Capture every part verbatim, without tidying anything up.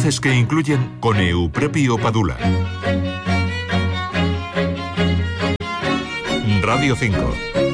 Voces que incluyen con Eupropio Padula. Radio cinco.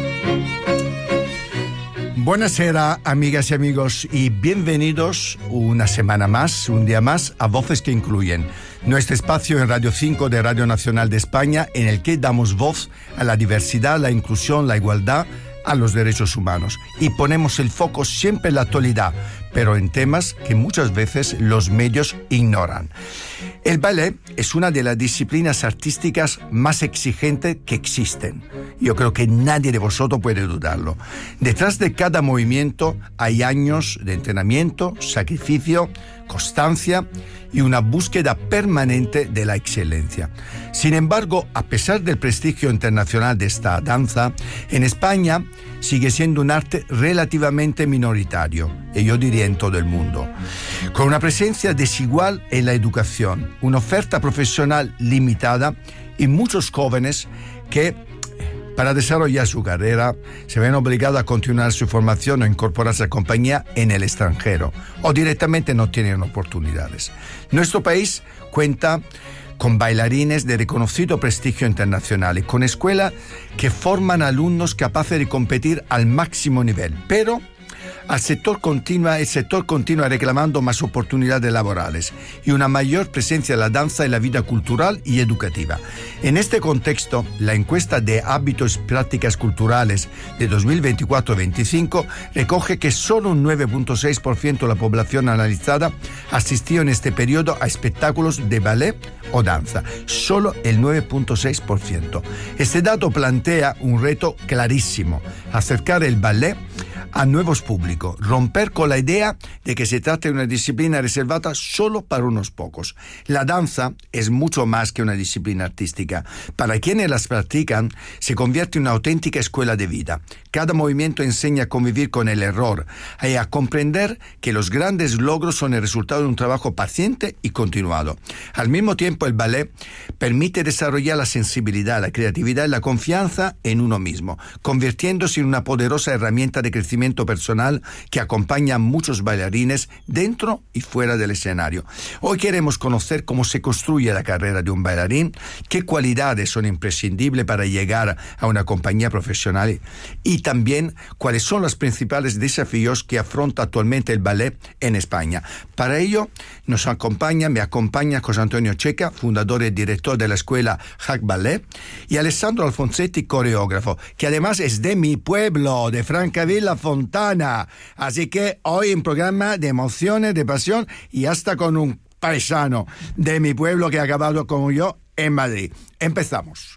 Buonasera, amigas y amigos, y bienvenidos una semana más, un día más, a Voces que Incluyen, nuestro espacio en Radio cinco de Radio Nacional de España, en el que damos voz a la diversidad, la inclusión, la igualdad, a los derechos humanos. Y ponemos el foco siempre en la actualidad, pero en temas que muchas veces los medios ignoran. El ballet es una de las disciplinas artísticas más exigentes que existen. Yo creo que nadie de vosotros puede dudarlo. Detrás de cada movimiento hay años de entrenamiento, sacrificio, constancia y una búsqueda permanente de la excelencia. Sin embargo, a pesar del prestigio internacional de esta danza, en España sigue siendo un arte relativamente minoritario, y yo diría en todo el mundo, con una presencia desigual en la educación, una oferta profesional limitada y muchos jóvenes que, para desarrollar su carrera, se ven obligados a continuar su formación o incorporarse a compañía en el extranjero, o directamente no tienen oportunidades. Nuestro país cuenta con bailarines de reconocido prestigio internacional y con escuelas que forman alumnos capaces de competir al máximo nivel, pero al sector continua, el sector continúa reclamando más oportunidades laborales y una mayor presencia de la danza en la vida cultural y educativa. En este contexto, la encuesta de hábitos y prácticas culturales de dos mil veinticuatro veinticinco recoge que solo un nueve punto seis por ciento de la población analizada asistió en este periodo a espectáculos de ballet o danza. Solo el nueve punto seis por ciento. Este dato plantea un reto clarísimo: acercar el ballet a nuevos públicos, romper con la idea de que se trata de una disciplina reservada solo para unos pocos. La danza es mucho más que una disciplina artística. Para quienes las practican, se convierte en una auténtica escuela de vida. Cada movimiento enseña a convivir con el error y a comprender que los grandes logros son el resultado de un trabajo paciente y continuado. Al mismo tiempo, el ballet permite desarrollar la sensibilidad, la creatividad y la confianza en uno mismo, convirtiéndose en una poderosa herramienta de crecimiento personal que acompaña a muchos bailarines dentro y fuera del escenario. Hoy queremos conocer cómo se construye la carrera de un bailarín, qué cualidades son imprescindibles para llegar a una compañía profesional y también cuáles son los principales desafíos que afronta actualmente el ballet en España. Para ello nos acompaña, me acompaña José Antonio Checa, fundador y director de la escuela Hack Ballet, y Alessandro Alfonsetti, coreógrafo, que además es de mi pueblo, de Francavilla Fontana. Así que hoy en programa de emociones, de pasión y hasta con un paisano de mi pueblo que ha acabado como yo en Madrid. Empezamos.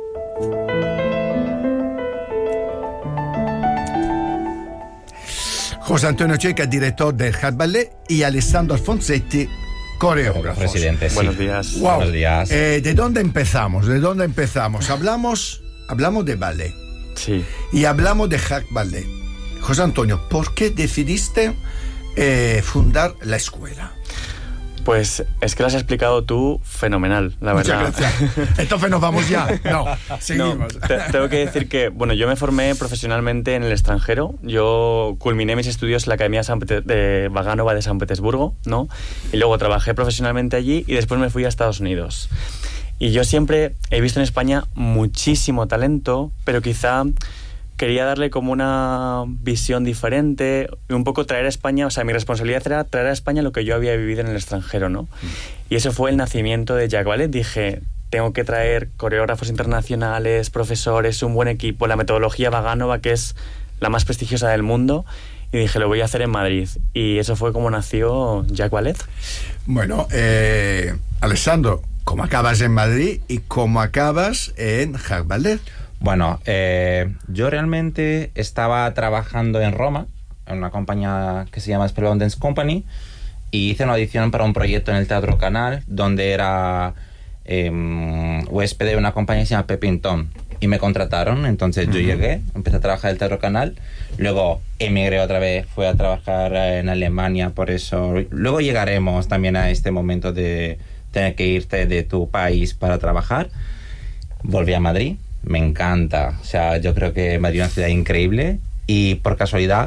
José Antonio Checa, director del Hack Ballet, y Alessandro Alfonsetti, coreógrafo. Presidente, sí. Buenos días. Wow. Buenos días. Eh, ¿De dónde empezamos? ¿De dónde empezamos? Hablamos, hablamos de ballet. Sí. Y hablamos de Hack Ballet. José Antonio, ¿por qué decidiste eh, fundar la escuela? Pues es que lo has explicado tú fenomenal, la verdad. Muchas gracias. Entonces nos vamos ya. No, seguimos. No, te, tengo que decir que, bueno, yo me formé profesionalmente en el extranjero. Yo culminé mis estudios en la Academia San Pete- de Vaganova de San Petersburgo, ¿no? Y luego trabajé profesionalmente allí y después me fui a Estados Unidos. Y yo siempre he visto en España muchísimo talento, pero quizá quería darle como una visión diferente y un poco traer a España, o sea, mi responsabilidad era traer a España lo que yo había vivido en el extranjero, ¿no? Mm. Y eso fue el nacimiento de Hack Ballet. Dije, tengo que traer coreógrafos internacionales, profesores, un buen equipo, la metodología Vaganova, que es la más prestigiosa del mundo, y dije, lo voy a hacer en Madrid. Y eso fue como nació Hack Ballet. Bueno, eh, Alessandro, ¿cómo acabas en Madrid y cómo acabas en Hack Ballet? Bueno, eh, yo realmente estaba trabajando en Roma, en una compañía que se llama Spellbound Dance Company, y hice una audición para un proyecto en el Teatro Canal, donde era eh, huésped de una compañía que se llama Pepinton, y me contrataron. Entonces uh-huh. yo llegué, empecé a trabajar en el Teatro Canal, luego emigré otra vez, fui a trabajar en Alemania, por eso luego llegaremos también a este momento de tener que irte de tu país para trabajar. Volví a Madrid. Me encanta, o sea, yo creo que Madrid es una ciudad increíble y por casualidad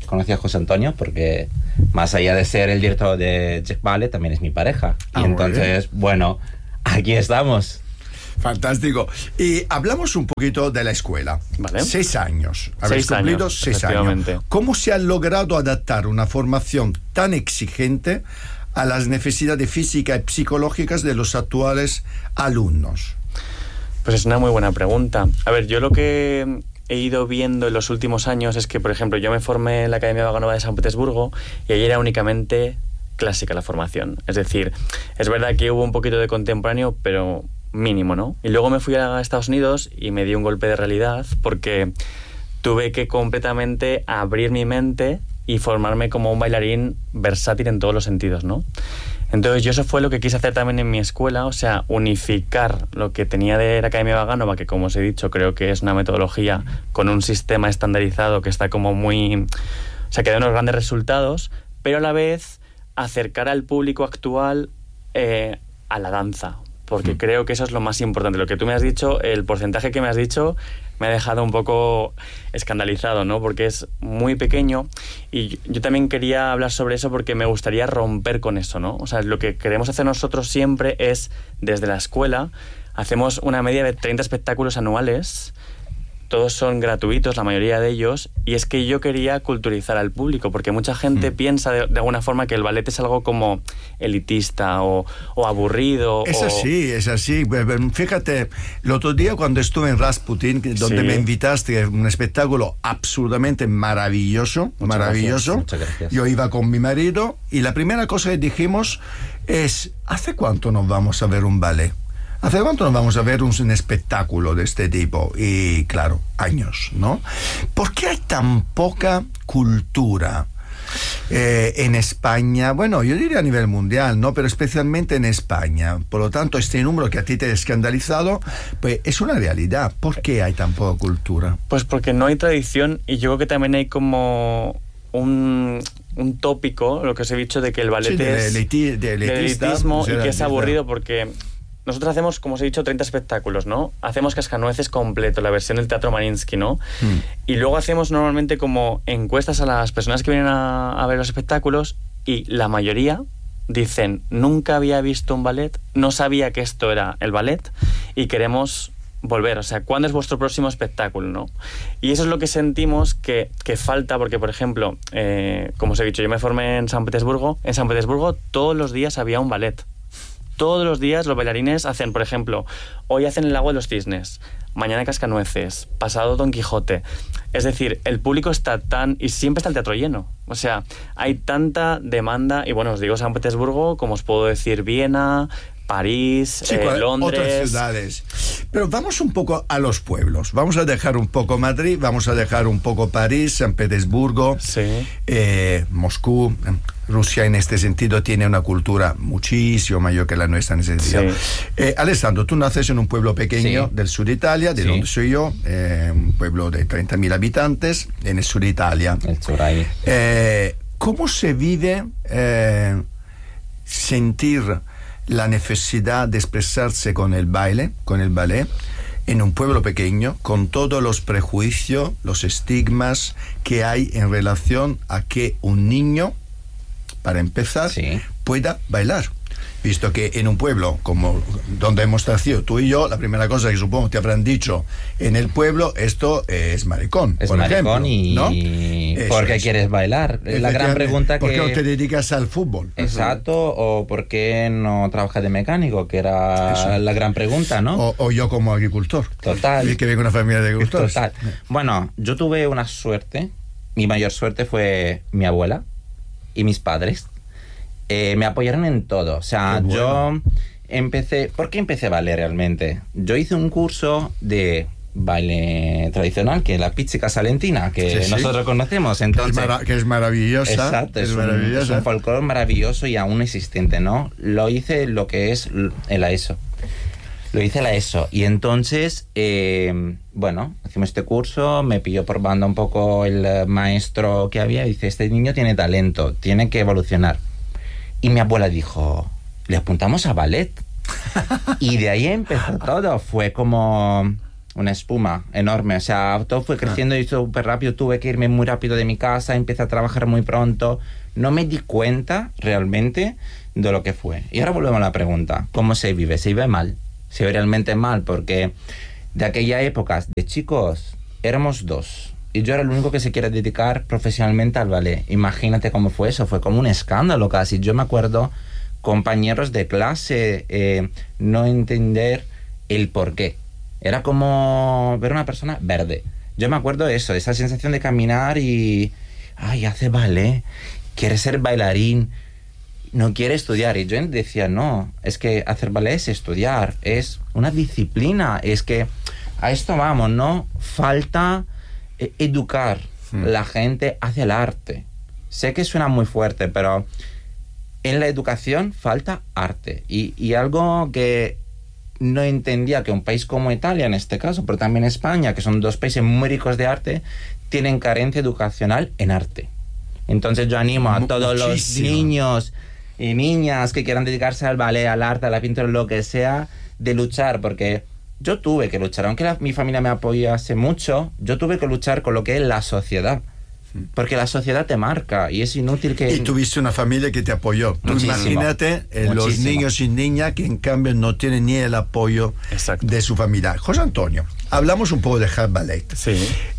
conocí a José Antonio porque más allá de ser el director de Jack Ballet, también es mi pareja. Ah, y entonces, bueno, aquí estamos. Fantástico. Y hablamos un poquito de la escuela. Vale. Seis años. Habéis Seis cumplido años, seis efectivamente. años. ¿Cómo se ha logrado adaptar una formación tan exigente a las necesidades físicas y psicológicas de los actuales alumnos? Pues es una muy buena pregunta. A ver, yo lo que he ido viendo en los últimos años es que, por ejemplo, yo me formé en la Academia Vaganova de San Petersburgo y allí era únicamente clásica la formación. Es decir, es verdad que hubo un poquito de contemporáneo, pero mínimo, ¿no? Y luego me fui a Estados Unidos y me di un golpe de realidad porque tuve que completamente abrir mi mente y formarme como un bailarín versátil en todos los sentidos, ¿no? Entonces yo eso fue lo que quise hacer también en mi escuela, o sea, unificar lo que tenía de la Academia Vaganova, que como os he dicho, creo que es una metodología con un sistema estandarizado que está como muy... O sea, que da unos grandes resultados, pero a la vez acercar al público actual eh, a la danza, porque mm. creo que eso es lo más importante. Lo que tú me has dicho, el porcentaje que me has dicho me ha dejado un poco escandalizado, ¿no? Porque es muy pequeño y yo también quería hablar sobre eso porque me gustaría romper con eso, ¿no? O sea, lo que queremos hacer nosotros siempre es, desde la escuela, hacemos una media de treinta espectáculos anuales. Todos son gratuitos, la mayoría de ellos, y es que yo quería culturizar al público, porque mucha gente mm. piensa de, de alguna forma que el ballet es algo como elitista o, o aburrido. Es o... así, es así. Fíjate, el otro día cuando estuve en Rasputin, donde sí. me invitaste, un espectáculo absolutamente maravilloso, muchas maravilloso. Gracias, muchas gracias. Yo iba con mi marido y la primera cosa que dijimos es, ¿hace cuánto nos vamos a ver un ballet? ¿Hace cuánto nos vamos a ver un, un espectáculo de este tipo? Y claro, años, ¿no? ¿Por qué hay tan poca cultura eh, en España? Bueno, yo diría a nivel mundial, ¿no? Pero especialmente en España. Por lo tanto, este número que a ti te ha escandalizado, pues es una realidad. ¿Por qué hay tan poca cultura? Pues porque no hay tradición y yo creo que también hay como un... un tópico, lo que os he dicho, de que el ballet sí, de es eliti- de de elitismo pues y que es aburrido porque... Nosotros hacemos, como os he dicho, treinta espectáculos, ¿no? Hacemos Cascanueces completo, la versión del Teatro Mariinsky, ¿no? Mm. Y luego hacemos normalmente como encuestas a las personas que vienen a, a ver los espectáculos y la mayoría dicen, nunca había visto un ballet, no sabía que esto era el ballet y queremos volver. O sea, ¿cuándo es vuestro próximo espectáculo, no? Y eso es lo que sentimos que, que falta, porque, por ejemplo, eh, como os he dicho, yo me formé en San Petersburgo. En San Petersburgo todos los días había un ballet. Todos los días los bailarines hacen, por ejemplo, hoy hacen el Lago de los Cisnes, mañana Cascanueces, pasado Don Quijote. Es decir, el público está tan... y siempre está el teatro lleno. O sea, hay tanta demanda, y bueno, os digo San Petersburgo, como os puedo decir Viena, París, sí, eh, Londres... otras ciudades. Pero vamos un poco a los pueblos. Vamos a dejar un poco Madrid, vamos a dejar un poco París, San Petersburgo, sí. eh, Moscú... Rusia en este sentido tiene una cultura muchísimo mayor que la nuestra en ese sentido. Sí. Eh, Alessandro, tú naces en un pueblo pequeño sí. del sur de Italia, de sí. donde soy yo, eh, un pueblo de treinta mil habitantes en el sur de Italia. El sur ahí. Eh, ¿Cómo se vive eh, sentir la necesidad de expresarse con el baile, con el ballet, en un pueblo pequeño, con todos los prejuicios, los estigmas que hay en relación a que un niño, para empezar, sí. pueda bailar? Visto que en un pueblo como donde hemos nacido tú y yo, la primera cosa que supongo te habrán dicho en el pueblo, esto es maricón, es por maricón ejemplo, y ¿no? ¿por qué quieres bailar? La gran pregunta ¿por que... qué no te dedicas al fútbol? Exacto, o ¿por qué no trabajas de mecánico? Que era Eso. la gran pregunta, ¿no? O, o yo como agricultor. Total. Y que vengo de una familia de agricultores. Total. Bueno, yo tuve una suerte, mi mayor suerte fue mi abuela y mis padres. Eh, me apoyaron en todo. O sea, bueno. yo empecé... ¿Por qué empecé a bailar realmente? Yo hice un curso de baile tradicional, que es la pizzica salentina, que sí, nosotros sí. conocemos. Entonces, que, es mara- que es maravillosa. Exacto, es, es, un, es un folclore maravilloso y aún existente, ¿no? Lo hice lo que es el ESO. Lo hice la ESO. Y entonces, eh, bueno, hicimos este curso, me pilló por banda un poco el maestro que había y dice, este niño tiene talento, tiene que evolucionar. Y mi abuela dijo, ¿le apuntamos a ballet? Y de ahí empezó todo. Fue como una espuma enorme. O sea, todo fue creciendo ah. y súper rápido. Tuve que irme muy rápido de mi casa, empecé a trabajar muy pronto. No me di cuenta realmente de lo que fue. Y ahora volvemos a la pregunta. ¿Cómo se vive? ¿Se vive mal? Se vive realmente mal porque de aquella época de chicos éramos dos. Y yo era el único que se quiere dedicar profesionalmente al ballet. Imagínate cómo fue eso. Fue como un escándalo casi. Yo me acuerdo compañeros de clase eh, no entender el porqué. Era como ver una persona verde. Yo me acuerdo de eso, esa sensación de caminar y... Ay, hace ballet, quiere ser bailarín, no quiere estudiar. Y yo decía, no, es que hacer ballet es estudiar, es una disciplina, es que a esto vamos, ¿no? Falta eh, educar mm. la gente hacia el arte. Sé que suena muy fuerte, pero en la educación falta arte. Y, y algo que no entendía que un país como Italia, en este caso, pero también España, que son dos países muy ricos de arte, tienen carencia educacional en arte. Entonces yo animo a todos Muchísimo. los niños y niñas que quieran dedicarse al ballet, al arte, a la pintura, lo que sea, de luchar, porque yo tuve que luchar, aunque la, mi familia me apoyase mucho, yo tuve que luchar con lo que es la sociedad. Porque la sociedad te marca y es inútil que... Y tuviste una familia que te apoyó. Tú imagínate eh, los niños y niñas que en cambio no tienen ni el apoyo Exacto. de su familia. José Antonio, hablamos un poco de Hard Ballet. Sí.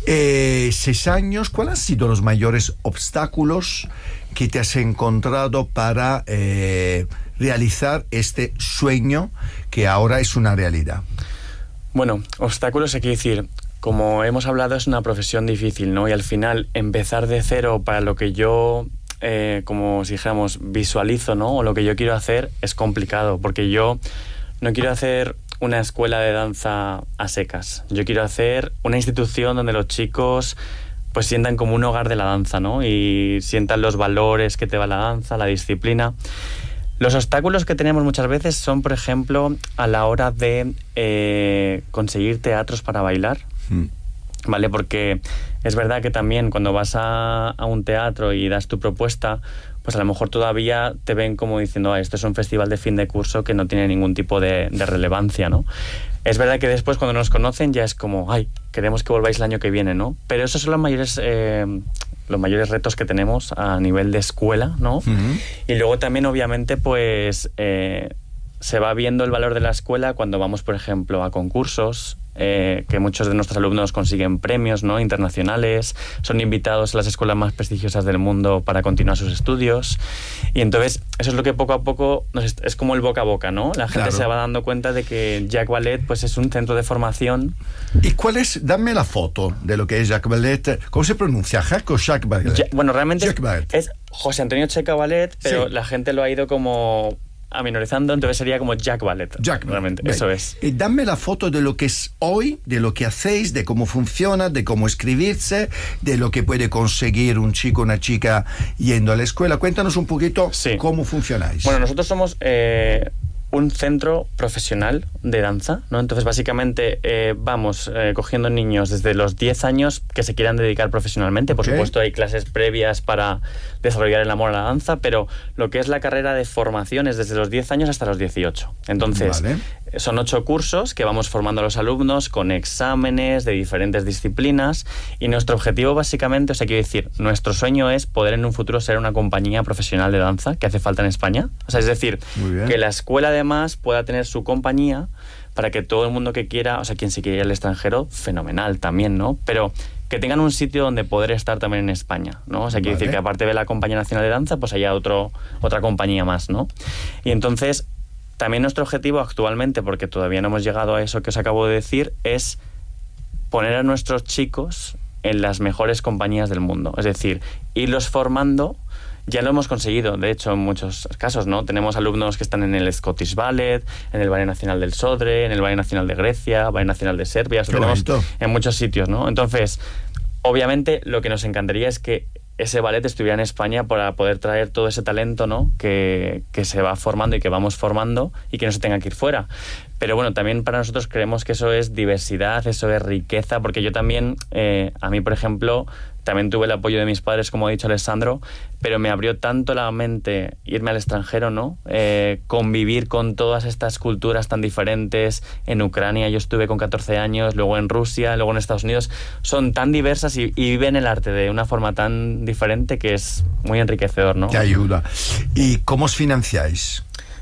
Eh, seis años, ¿cuáles han sido los mayores obstáculos que te has encontrado para eh, realizar este sueño que ahora es una realidad? Bueno, obstáculos hay que decir... Como hemos hablado, es una profesión difícil, ¿no? Y al final, empezar de cero para lo que yo, eh, como si dijéramos, visualizo, ¿no? O lo que yo quiero hacer, es complicado, porque yo no quiero hacer una escuela de danza a secas. Yo quiero hacer una institución donde los chicos pues sientan como un hogar de la danza, ¿no? Y sientan los valores que te va la danza, la disciplina. Los obstáculos que tenemos muchas veces son, por ejemplo, a la hora de eh, conseguir teatros para bailar. ¿Vale? Porque es verdad que también cuando vas a, a un teatro y das tu propuesta, pues a lo mejor todavía te ven como diciendo, ah, esto es un festival de fin de curso que no tiene ningún tipo de, de relevancia, ¿no? Es verdad que después cuando nos conocen ya es como, ay, queremos que volváis el año que viene, ¿no? Pero esos son los mayores, eh, los mayores retos que tenemos a nivel de escuela, ¿no? Uh-huh. Y luego también, obviamente, pues eh, se va viendo el valor de la escuela cuando vamos, por ejemplo, a concursos, Eh, que muchos de nuestros alumnos consiguen premios, ¿no? internacionales, son invitados a las escuelas más prestigiosas del mundo para continuar sus estudios, y entonces eso es lo que poco a poco nos es, es como el boca a boca, ¿no? La gente claro. se va dando cuenta de que Jacques Ballet pues es un centro de formación. ¿Y cuál es? Dame la foto de lo que es Jacques Ballet. ¿Cómo se pronuncia? ¿Jacques o Jacques Ballet? Ja, bueno, realmente Jacques Ballet. Es José Antonio Checa Ballet, pero sí. la gente lo ha ido como aminorizando, entonces sería como Jacques Ballet. Jacques realmente, Ballet. Eso es. Y dame la foto de lo que es hoy, de lo que hacéis, de cómo funciona, de cómo escribirse, de lo que puede conseguir un chico o una chica yendo a la escuela. Cuéntanos un poquito sí. cómo funcionáis. Bueno, nosotros somos eh, un centro profesional de danza, ¿no? Entonces, básicamente, eh, vamos eh, cogiendo niños desde los diez años que se quieran dedicar profesionalmente. Por okay. supuesto, hay clases previas para desarrollar el amor a la danza, pero lo que es la carrera de formación es desde los diez años hasta los dieciocho. Entonces, vale. son ocho cursos que vamos formando a los alumnos con exámenes de diferentes disciplinas, y nuestro objetivo, básicamente, o sea, quiero decir, nuestro sueño es poder en un futuro ser una compañía profesional de danza que hace falta en España. O sea, es decir, que la escuela además pueda tener su compañía para que todo el mundo que quiera, o sea, quien se quiera ir al extranjero, fenomenal también, ¿no? Pero que tengan un sitio donde poder estar también en España, ¿no? O sea, quiere vale. decir que aparte de la Compañía Nacional de Danza, pues haya otro, otra compañía más, ¿no? Y entonces, también nuestro objetivo actualmente, porque todavía no hemos llegado a eso que os acabo de decir, es poner a nuestros chicos en las mejores compañías del mundo. Es decir, irlos formando. Ya lo hemos conseguido, de hecho, en muchos casos, ¿no? Tenemos alumnos que están en el Scottish Ballet, en el Ballet Nacional del Sodre, en el Ballet Nacional de Grecia, Ballet Nacional de Serbia, o sea, tenemos en muchos sitios, ¿no? Entonces, obviamente, lo que nos encantaría es que ese ballet estuviera en España para poder traer todo ese talento, ¿no? que, que se va formando y que vamos formando, y que no se tenga que ir fuera. Pero bueno, también para nosotros creemos que eso es diversidad, eso es riqueza, porque yo también, eh, a mí, por ejemplo, también tuve el apoyo de mis padres, como ha dicho Alessandro, pero me abrió tanto la mente irme al extranjero, ¿no? Eh, convivir con todas estas culturas tan diferentes. En Ucrania yo estuve con catorce años, luego en Rusia, luego en Estados Unidos. Son tan diversas y, y viven el arte de una forma tan diferente que es muy enriquecedor, ¿no? Te ayuda. ¿Y cómo os financiáis?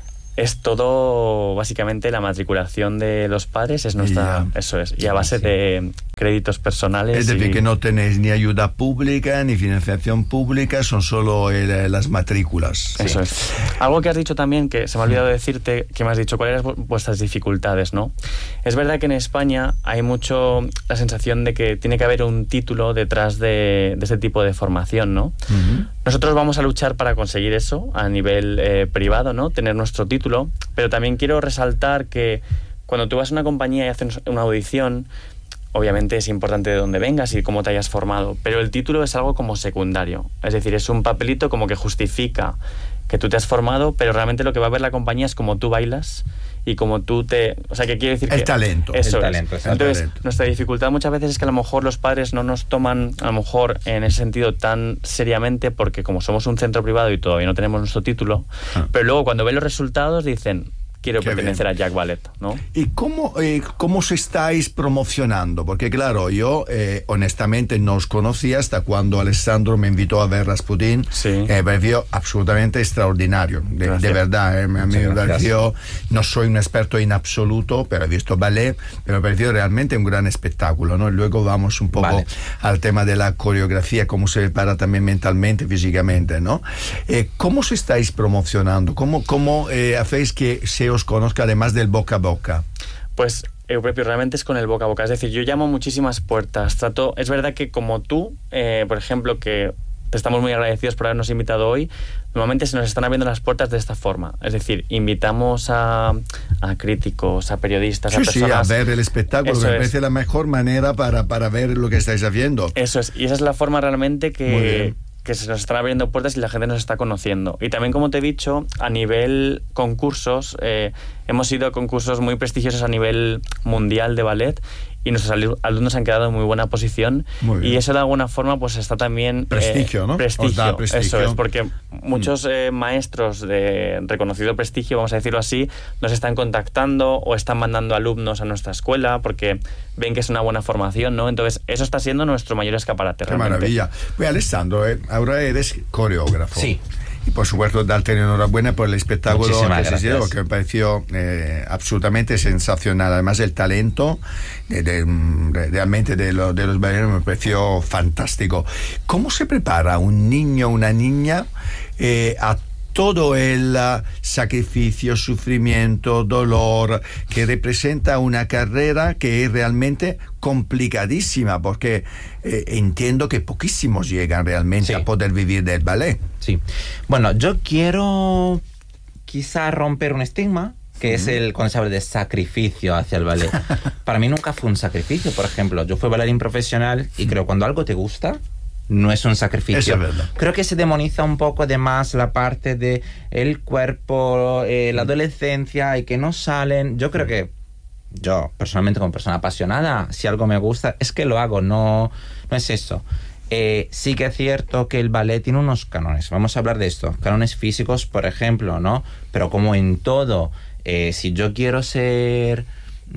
Es todo, básicamente, la matriculación de los padres, es nuestra, Ya. eso es, y a base sí. de créditos personales. Es decir, y... que no tenéis ni ayuda pública, ni financiación pública, son solo eh, las matrículas. Eso sí. es. Algo que has dicho también, que se me ha olvidado decirte, que me has dicho, ¿cuáles eran vuestras dificultades, no? Es verdad que en España hay mucho la sensación de que tiene que haber un título detrás de, de ese tipo de formación, ¿no? Uh-huh. Nosotros vamos a luchar para conseguir eso a nivel eh, privado, ¿no? Tener nuestro título. Pero también quiero resaltar que cuando tú vas a una compañía y haces una audición, obviamente es importante de dónde vengas y cómo te hayas formado, pero el título es algo como secundario. Es decir, es un papelito como que justifica que tú te has formado, pero realmente lo que va a ver la compañía es cómo tú bailas y cómo tú te... O sea, que quiere decir el que... Talento. Eso el talento. Es. Entonces, talento. Nuestra dificultad muchas veces es que a lo mejor los padres no nos toman, a lo mejor en ese sentido, tan seriamente, porque como somos un centro privado y todavía no tenemos nuestro título, ah. pero luego cuando ven los resultados dicen... quiero Qué pertenecer bien. a Jack Ballet, ¿no? ¿Y cómo, eh, cómo os estáis promocionando? Porque claro, yo eh, honestamente no os conocía hasta cuando Alessandro me invitó a ver Rasputin. Sí. Eh, me pareció absolutamente extraordinario, de, de verdad. Eh, a mí me pareció, no soy un experto en absoluto, pero he visto ballet, pero me pareció realmente un gran espectáculo, ¿no? Y luego vamos un poco vale. al tema de la coreografía, cómo se prepara también mentalmente, físicamente, ¿no? Eh, ¿Cómo os estáis promocionando? ¿Cómo, cómo eh, hacéis que se os conozca además del boca a boca? Pues Euprepio, realmente es con el boca a boca. Es decir, yo llamo muchísimas puertas. Trato, es verdad que como tú, eh, por ejemplo, que te estamos muy agradecidos por habernos invitado hoy, normalmente se nos están abriendo las puertas de esta forma. Es decir, invitamos a, a críticos, a periodistas, sí, a personas... Sí, a ver el espectáculo, Eso que me parece la mejor manera para, para ver lo que estáis haciendo. Eso es, y esa es la forma realmente que... que se nos están abriendo puertas y la gente nos está conociendo. Y también, como te he dicho, a nivel concursos, eh, hemos ido a concursos muy prestigiosos a nivel mundial de ballet y nuestros alumnos han quedado en muy buena posición. Muy y eso de alguna forma pues está también... Prestigio, eh, ¿no? Prestigio, Os da prestigio. Eso es, porque muchos eh, maestros de reconocido prestigio, vamos a decirlo así, nos están contactando o están mandando alumnos a nuestra escuela porque ven que es una buena formación, ¿no? Entonces, eso está siendo nuestro mayor escaparate. Qué realmente. maravilla. Pues Alessandro, eh, ahora eres coreógrafo. Sí. Y por supuesto, darte enhorabuena por el espectáculo Muchísimas que se dio, que me pareció eh, absolutamente sensacional. Además, el talento de, de, de, realmente de, lo, de los bailarines me pareció fantástico. ¿Cómo se prepara un niño o una niña eh, a todo el uh, sacrificio, sufrimiento, dolor que representa una carrera que es realmente complicadísima? Porque eh, entiendo que poquísimos llegan realmente sí. a poder vivir del ballet. Sí. Bueno, yo quiero quizá romper un estigma, que mm. es el cuando se habla de sacrificio hacia el ballet. Para mí nunca fue un sacrificio. Por ejemplo, yo fui bailarín profesional y creo que cuando algo te gusta, no es un sacrificio. Eso es verdad. Creo que se demoniza un poco de más la parte de el cuerpo, eh, la adolescencia y que no salen. Yo creo que yo, personalmente, como persona apasionada, si algo me gusta, es que lo hago, no, no es eso. Eh, sí que es cierto que el ballet tiene unos cánones. Vamos a hablar de esto. Cánones físicos, por ejemplo, ¿no? Pero como en todo, eh, si yo quiero ser...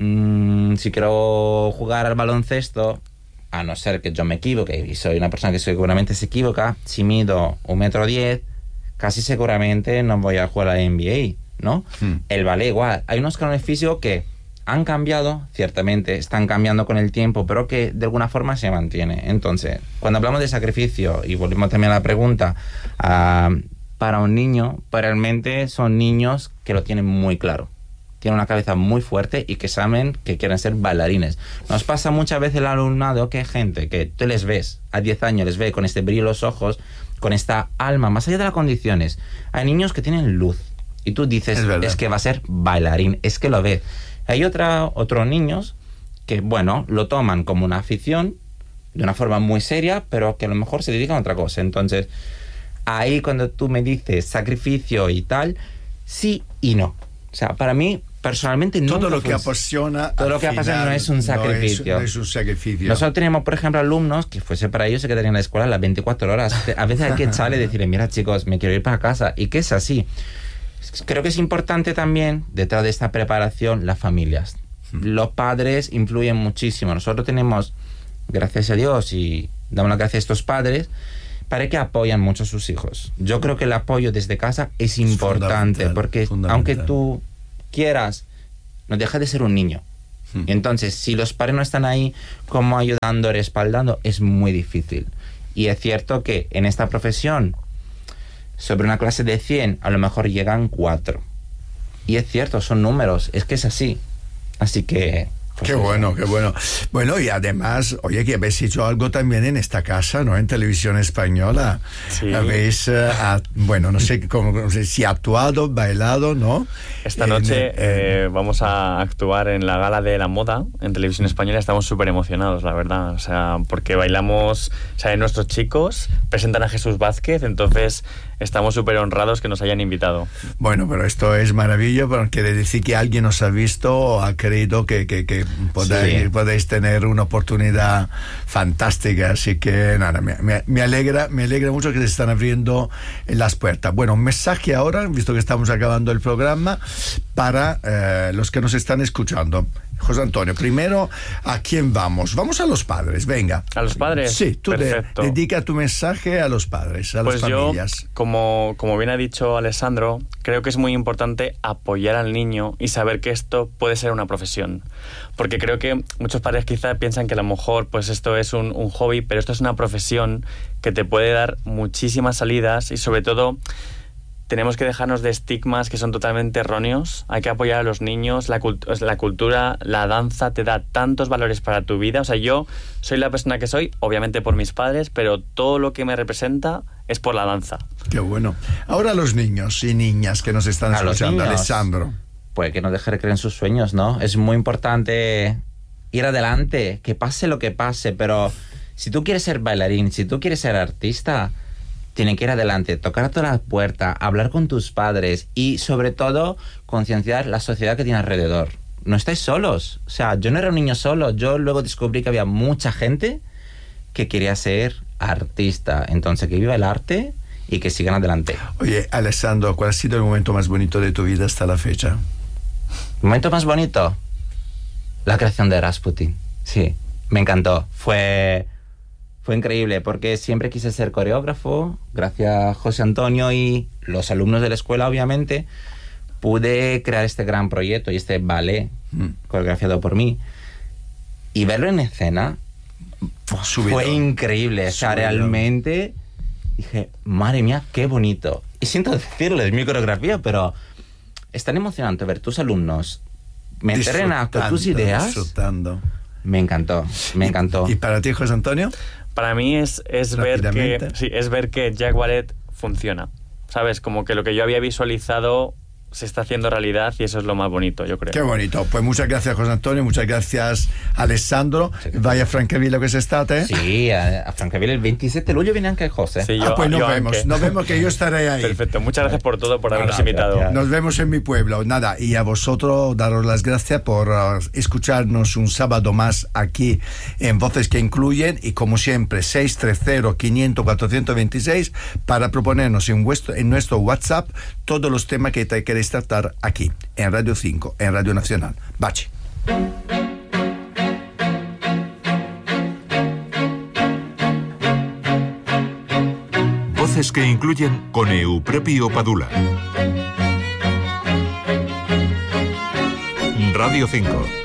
Mmm, si quiero jugar al baloncesto... a no ser que yo me equivoque, y soy una persona que seguramente se equivoca, si mido un metro diez, casi seguramente no voy a jugar a la N B A, ¿no? Hmm. El ballet igual. Hay unos cánones físicos que han cambiado, ciertamente, están cambiando con el tiempo, pero que de alguna forma se mantiene. Entonces, cuando hablamos de sacrificio, y volvemos también a la pregunta, uh, para un niño, realmente son niños que lo tienen muy claro. Tienen una cabeza muy fuerte y que saben que quieren ser bailarines. Nos pasa muchas veces el alumnado que hay gente que tú les ves a diez años, les ve con este brillo en los ojos, con esta alma, más allá de las condiciones. Hay niños que tienen luz y tú dices, es, es que va a ser bailarín, es que lo ves. Hay otra, otros niños que, bueno, lo toman como una afición de una forma muy seria, pero que a lo mejor se dedican a otra cosa. Entonces, ahí cuando tú me dices sacrificio y tal, sí y no. O sea, para mí personalmente no. Todo lo que apasiona. Todo lo que apasiona no es un sacrificio. No es, no es un sacrificio. Nosotros tenemos, por ejemplo, alumnos que fuese para ellos se quedarían en la escuela las veinticuatro horas. A veces hay que echarle y decirle, mira chicos, me quiero ir para casa. Y que es así. Creo que es importante también, detrás de esta preparación, las familias. Los padres influyen muchísimo. Nosotros tenemos, gracias a Dios, y damos las gracias a estos padres, para que apoyan mucho a sus hijos. Yo creo que el apoyo desde casa es importante, es porque aunque tú quieras, no deja de ser un niño. Hmm. Entonces, si los padres no están ahí como ayudando, respaldando, es muy difícil. Y es cierto que en esta profesión, sobre una clase de cien, a lo mejor llegan cuatro. Y es cierto, son números, es que es así. Así que... Qué bueno, qué bueno. Bueno, y además, oye, que habéis hecho algo también en esta casa, ¿no? En Televisión Española. Sí. Habéis, uh, a, bueno, no sé cómo, no sé si actuado, bailado, ¿no? Esta noche en, eh, en... vamos a actuar en la Gala de la Moda en Televisión Española. Estamos súper emocionados, la verdad. O sea, porque bailamos, o sea, nuestros chicos presentan a Jesús Vázquez, entonces estamos súper honrados que nos hayan invitado. Bueno, pero esto es maravilloso, porque quiere decir que alguien os ha visto o ha creído que, que, que podéis, sí. podéis tener una oportunidad fantástica. Así que nada, me, me, me alegra me alegra mucho que se están abriendo las puertas. Bueno, un mensaje ahora, visto que estamos acabando el programa, para eh, los que nos están escuchando. José Antonio, primero, ¿a quién vamos? Vamos a los padres, venga. ¿A los padres? Sí, tú de, dedica tu mensaje a los padres, a pues las familias. Yo, como, como bien ha dicho Alessandro, creo que es muy importante apoyar al niño y saber que esto puede ser una profesión. Porque creo que muchos padres quizá piensan que a lo mejor pues esto es un, un hobby, pero esto es una profesión que te puede dar muchísimas salidas y sobre todo... Tenemos que dejarnos de estigmas que son totalmente erróneos. Hay que apoyar a los niños. La, cult- la cultura, la danza te da tantos valores para tu vida. O sea, yo soy la persona que soy, obviamente por mis padres, pero todo lo que me representa es por la danza. Qué bueno. Ahora los niños y niñas que nos están a escuchando, niños, Alessandro. Pues que no dejen de creer en sus sueños, ¿no? Es muy importante ir adelante, que pase lo que pase, pero si tú quieres ser bailarín, si tú quieres ser artista... Tienen que ir adelante, tocar todas las puertas, hablar con tus padres y, sobre todo, concienciar la sociedad que tiene alrededor. No estáis solos. O sea, yo no era un niño solo. Yo luego descubrí que había mucha gente que quería ser artista. Entonces, que viva el arte y que sigan adelante. Oye, Alessandro, ¿cuál ha sido el momento más bonito de tu vida hasta la fecha? ¿El momento más bonito? La creación de Rasputin. Sí, me encantó. Fue... Fue increíble porque siempre quise ser coreógrafo. Gracias a José Antonio y los alumnos de la escuela, obviamente, pude crear este gran proyecto y este ballet mm. coreografiado por mí. Y verlo en escena Subido. fue increíble. O sea, realmente dije, madre mía, qué bonito. Y siento decirlo, es mi coreografía, pero es tan emocionante ver tus alumnos meter en acto tus ideas. Disfrutando. Me encantó, me encantó. ¿Y, y para ti, José Antonio? Para mí es, es, ver que, sí, es ver que Jack Ballet funciona. ¿Sabes? Como que lo que yo había visualizado se está haciendo realidad y eso es lo más bonito, yo creo. Qué bonito. Pues muchas gracias, José Antonio, muchas gracias, Alessandro. Vaya a Francavilla que se está, ¿eh? Sí, a, a Francavilla el veintisiete de julio viene anche José. Sí, yo, ah, pues nos vemos, anche. nos vemos que yo estaré ahí. Perfecto, muchas gracias por todo, por habernos invitado. Gracias. Nos vemos en mi pueblo. Nada, y a vosotros daros las gracias por uh, escucharnos un sábado más aquí en Voces que Incluyen y como siempre, seis tres cero, quinientos, cuatrocientos veintiséis para proponernos en, vuestro, en nuestro WhatsApp todos los temas que te queréis tratar aquí, en Radio cinco, en Radio Nacional. Baci. Voces que Incluyen con Euprepio Padula. Radio cinco.